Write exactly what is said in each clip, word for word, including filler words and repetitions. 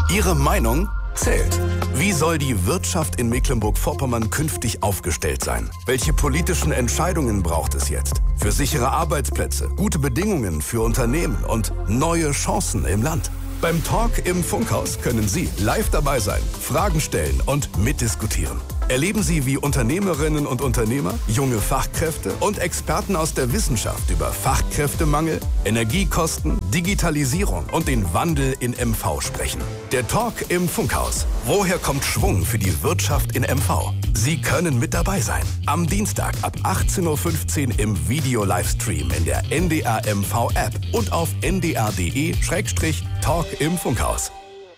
Ihre Meinung zählt. Wie soll die Wirtschaft in Mecklenburg-Vorpommern künftig aufgestellt sein? Welche politischen Entscheidungen braucht es jetzt? Für sichere Arbeitsplätze, gute Bedingungen für Unternehmen und neue Chancen im Land. Beim Talk im Funkhaus können Sie live dabei sein, Fragen stellen und mitdiskutieren. Erleben Sie, wie Unternehmerinnen und Unternehmer, junge Fachkräfte und Experten aus der Wissenschaft über Fachkräftemangel, Energiekosten, Digitalisierung und den Wandel in M V sprechen. Der Talk im Funkhaus. Woher kommt Schwung für die Wirtschaft in M V? Sie können mit dabei sein. Am Dienstag ab achtzehn Uhr fünfzehn im Video-Livestream in der N D R M V-App und auf n d r punkt d e slash talk im Funkhaus.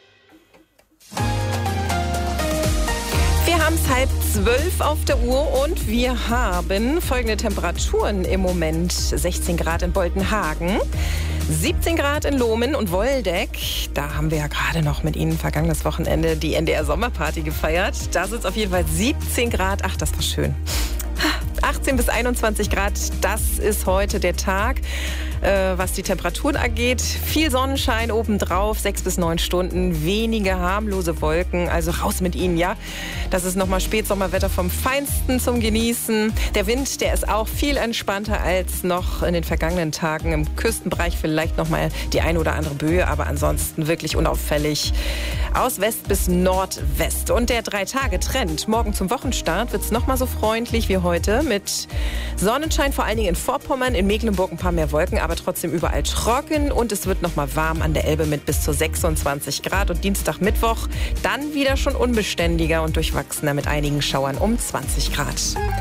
Wir haben es halb zwölf auf der Uhr und wir haben folgende Temperaturen im Moment. sechzehn Grad in Boltenhagen, siebzehn Grad in Lohmen und Woldeck. Da haben wir ja gerade noch mit Ihnen vergangenes Wochenende die N D R Sommerparty gefeiert. Da sind es auf jeden Fall siebzehn Grad. Ach, das war schön. achtzehn bis einundzwanzig Grad, das ist heute der Tag, äh, was die Temperaturen angeht. Viel Sonnenschein obendrauf, sechs bis neun Stunden, wenige harmlose Wolken, also raus mit ihnen, ja. Das ist nochmal Spätsommerwetter vom Feinsten zum Genießen. Der Wind, der ist auch viel entspannter als noch in den vergangenen Tagen. Im Küstenbereich vielleicht nochmal die eine oder andere Böe, aber ansonsten wirklich unauffällig. Aus West bis Nordwest. Und der Drei-Tage-Trend. Morgen zum Wochenstart wird es nochmal so freundlich wie heute mit Sonnenschein, vor allen Dingen in Vorpommern, in Mecklenburg ein paar mehr Wolken, aber trotzdem überall trocken. Und es wird nochmal warm an der Elbe mit bis zu sechsundzwanzig Grad. Und Dienstag, Mittwoch dann wieder schon unbeständiger und durchwachsener mit einigen Schauern um zwanzig Grad.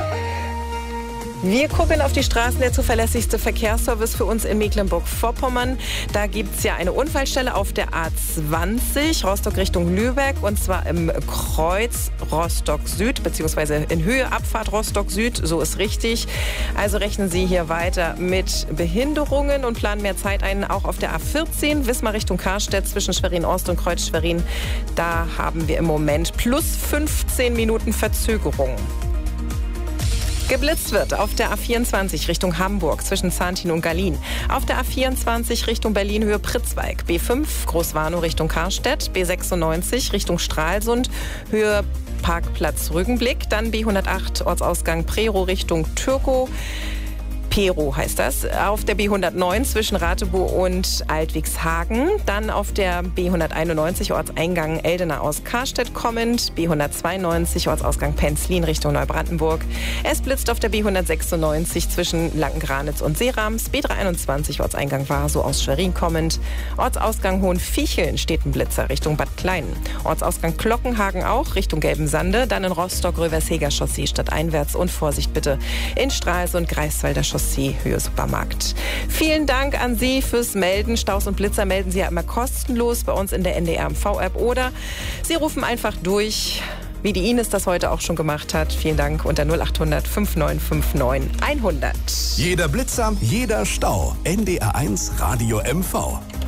Wir gucken auf die Straßen, der zuverlässigste Verkehrsservice für uns in Mecklenburg-Vorpommern. Da gibt es ja eine Unfallstelle auf der A zwanzig, Rostock Richtung Lübeck, und zwar im Kreuz Rostock Süd, beziehungsweise in Höhe Abfahrt Rostock Süd, so ist richtig. Also rechnen Sie hier weiter mit Behinderungen und planen mehr Zeit ein, auch auf der A vierzehn, Wismar Richtung Karstedt zwischen Schwerin-Ost und Kreuz Schwerin. Da haben wir im Moment plus fünfzehn Minuten Verzögerung. Geblitzt wird auf der A vierundzwanzig Richtung Hamburg zwischen Zahntin und Gallien. Auf der A vierundzwanzig Richtung Berlin Höhe Pritzwalk. B fünf Großwarnow Richtung Karstedt. B sechsundneunzig Richtung Stralsund Höhe Parkplatz Rügenblick. Dann B hundertacht Ortsausgang Prerow Richtung Türkow. Pero heißt das. Auf der B hundertneun zwischen Rathenow und Altwigshagen. Dann auf der B hunderteinundneunzig Ortseingang Eldena aus Karstedt kommend. B hundertzweiundneunzig Ortsausgang Penzlin Richtung Neubrandenburg. Es blitzt auf der B hundertsechsundneunzig zwischen Lankengranitz und Seerams. B dreihunderteinundzwanzig Ortseingang Warsow aus Schwerin kommend. Ortsausgang Hohenviecheln steht ein Blitzer Richtung Bad Kleinen. Ortsausgang Glockenhagen auch Richtung Gelbensande. Dann in Rostock Röversheger Chaussee stadteinwärts. Und Vorsicht bitte in Stralsund Greifswalder Chaussee Höhe Supermarkt. Vielen Dank an Sie fürs Melden. Staus und Blitzer melden Sie ja immer kostenlos bei uns in der N D R M V-App oder Sie rufen einfach durch, wie die Ines das heute auch schon gemacht hat. Vielen Dank unter null achthundert fünf neun fünf neun hundert. Jeder Blitzer, jeder Stau. N D R eins Radio M V.